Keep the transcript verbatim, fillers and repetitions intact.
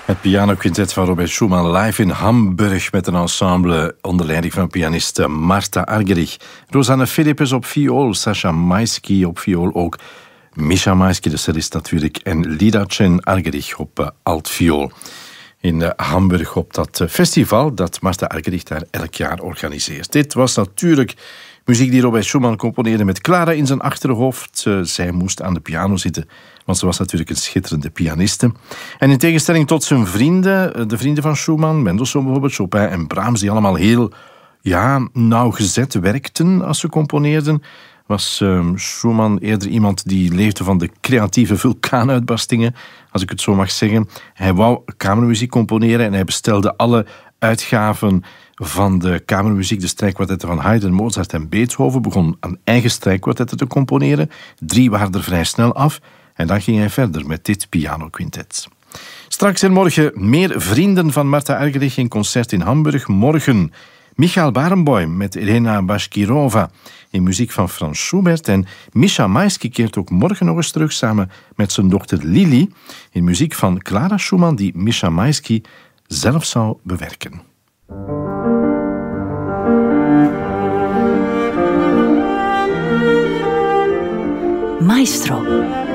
Het pianoquintet van Robert Schumann live in Hamburg met een ensemble onder leiding van pianiste Marta Argerich. Rosanne Philippus op viool, Sascha Maisky op viool, ook Misha Maisky, de cellist natuurlijk, en Lidacen Argerich op uh, altviool. In uh, Hamburg op dat uh, festival dat Marta Argerich daar elk jaar organiseert. Dit was natuurlijk muziek die Robert Schumann componeerde met Clara in zijn achterhoofd. Uh, zij moest aan de piano zitten, want ze was natuurlijk een schitterende pianiste. En in tegenstelling tot zijn vrienden, de vrienden van Schumann, Mendelssohn bijvoorbeeld, Chopin en Brahms, die allemaal heel ja, nauwgezet werkten als ze componeerden, was uh, Schumann eerder iemand die leefde van de creatieve vulkaanuitbarstingen, als ik het zo mag zeggen. Hij wou kamermuziek componeren en hij bestelde alle uitgaven van de kamermuziek, de strijkkwartetten van Haydn, Mozart en Beethoven, begon aan eigen strijkkwartetten te componeren. Drie waren er vrij snel af en dan ging hij verder met dit pianoquintet. Straks en morgen meer vrienden van Marta Argerich in concert in Hamburg. Morgen Michael Barenboim met Elena Bashkirova in muziek van Franz Schubert. En Misha Maisky keert ook morgen nog eens terug samen met zijn dochter Lili in muziek van Clara Schumann, die Misha Maisky zelf zou bewerken.